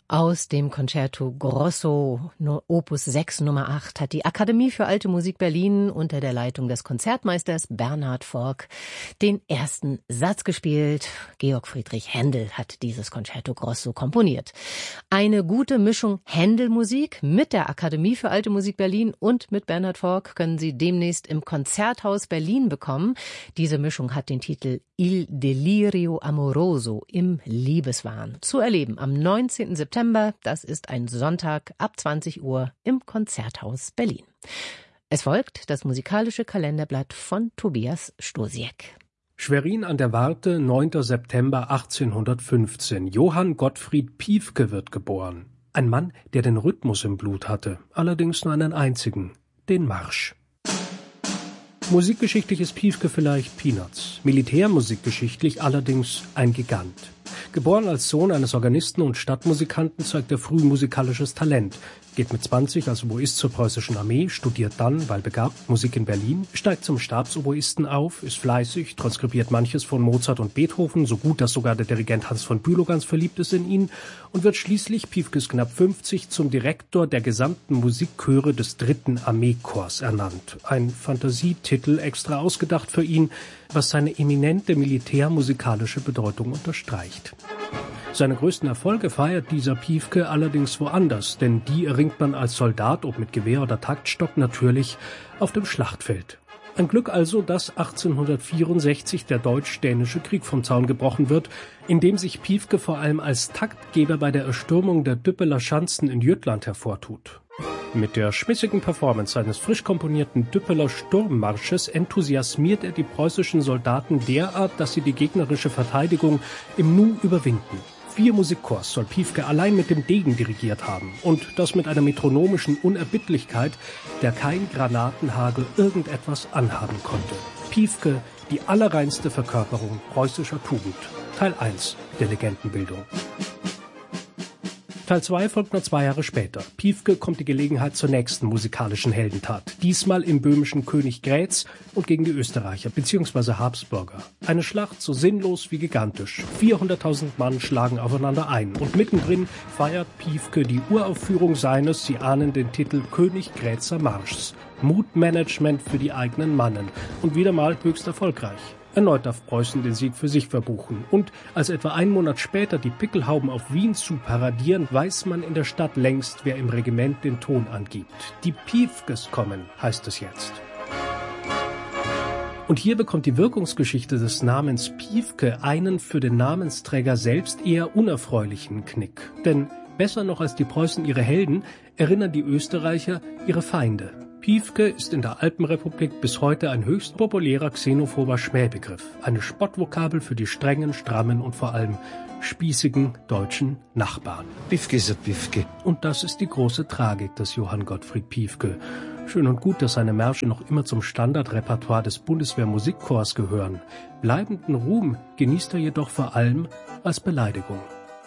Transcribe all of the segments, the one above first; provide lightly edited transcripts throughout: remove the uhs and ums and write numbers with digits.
Aus dem Concerto Grosso Opus 6 Nummer 8 hat die Akademie für Alte Musik Berlin unter der Leitung des Konzertmeisters Bernhard Fork den ersten Satz gespielt. Georg Friedrich Händel hat dieses Concerto Grosso komponiert. Eine gute Mischung Händel-Musik mit der Akademie für Alte Musik Berlin und mit Bernhard Fork können Sie demnächst im Konzerthaus Berlin bekommen. Diese Mischung hat den Titel Il Delirio Amoroso, im Liebeswahn, zu erleben am 19. September. Das ist ein Sonntag ab 20 Uhr im Konzerthaus Berlin. Es folgt das musikalische Kalenderblatt von Tobias Stosiek. Schwerin an der Warthe, 9. September 1815. Johann Gottfried Piefke wird geboren. Ein Mann, der den Rhythmus im Blut hatte, allerdings nur einen einzigen, den Marsch. Musikgeschichtlich ist Piefke vielleicht Peanuts, militärmusikgeschichtlich allerdings ein Gigant. Geboren als Sohn eines Organisten und Stadtmusikanten zeigt er früh musikalisches Talent, geht mit 20 als Oboist zur preußischen Armee, studiert dann, weil begabt, Musik in Berlin, steigt zum Stabsoboisten auf, ist fleißig, transkribiert manches von Mozart und Beethoven, so gut, dass sogar der Dirigent Hans von Bülow ganz verliebt ist in ihn, und wird schließlich, Piefkes knapp 50, zum Direktor der gesamten Musikchöre des 3. Armeekorps ernannt. Ein Fantasietitel extra ausgedacht für ihn, was seine eminente militärmusikalische Bedeutung unterstreicht. Seine größten Erfolge feiert dieser Piefke allerdings woanders, denn die erringt man als Soldat, ob mit Gewehr oder Taktstock, natürlich auf dem Schlachtfeld. Ein Glück also, dass 1864 der Deutsch-Dänische Krieg vom Zaun gebrochen wird, in dem sich Piefke vor allem als Taktgeber bei der Erstürmung der Düppeler Schanzen in Jütland hervortut. Mit der schmissigen Performance seines frisch komponierten Düppeler Sturmmarsches enthusiasmiert er die preußischen Soldaten derart, dass sie die gegnerische Verteidigung im Nu überwinden. 4 Musikchors soll Piefke allein mit dem Degen dirigiert haben, und das mit einer metronomischen Unerbittlichkeit, der kein Granatenhagel irgendetwas anhaben konnte. Piefke, die allerreinste Verkörperung preußischer Tugend. Teil 1 der Legendenbildung. Teil 2 folgt nur 2 Jahre später. Piefke kommt die Gelegenheit zur nächsten musikalischen Heldentat. Diesmal im böhmischen Königgrätz und gegen die Österreicher bzw. Habsburger. Eine Schlacht so sinnlos wie gigantisch. 400.000 Mann schlagen aufeinander ein. Und mittendrin feiert Piefke die Uraufführung seines, Sie ahnen den Titel, Königgrätzer Marschs. Mutmanagement für die eigenen Mannen. Und wieder mal höchst erfolgreich. Erneut darf Preußen den Sieg für sich verbuchen. Und als etwa einen Monat später die Pickelhauben auf Wien zu paradieren, weiß man in der Stadt längst, wer im Regiment den Ton angibt. Die Piefkes kommen, heißt es jetzt. Und hier bekommt die Wirkungsgeschichte des Namens Piefke einen für den Namensträger selbst eher unerfreulichen Knick. Denn besser noch als die Preußen ihre Helden, erinnern die Österreicher ihre Feinde. Piefke ist in der Alpenrepublik bis heute ein höchst populärer xenophober Schmähbegriff, eine Spottvokabel für die strengen, strammen und vor allem spießigen deutschen Nachbarn. Piefke ist ein Piefke. Und das ist die große Tragik des Johann Gottfried Piefke. Schön und gut, dass seine Märsche noch immer zum Standardrepertoire des Bundeswehr-Musikchors gehören. Bleibenden Ruhm genießt er jedoch vor allem als Beleidigung.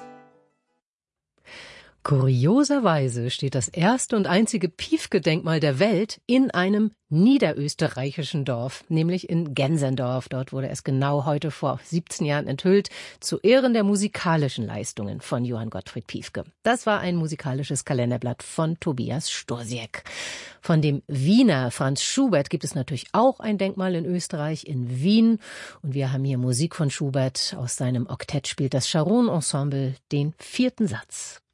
Kurioserweise steht das erste und einzige Piefke-Denkmal der Welt in einem niederösterreichischen Dorf, nämlich in Gensendorf. Dort wurde es genau heute vor 17 Jahren enthüllt, zu Ehren der musikalischen Leistungen von Johann Gottfried Piefke. Das war ein musikalisches Kalenderblatt von Tobias Stosiek. Von dem Wiener Franz Schubert gibt es natürlich auch ein Denkmal in Österreich, in Wien. Und wir haben hier Musik von Schubert. Aus seinem Oktett spielt das Charon Ensemble den 4. Satz.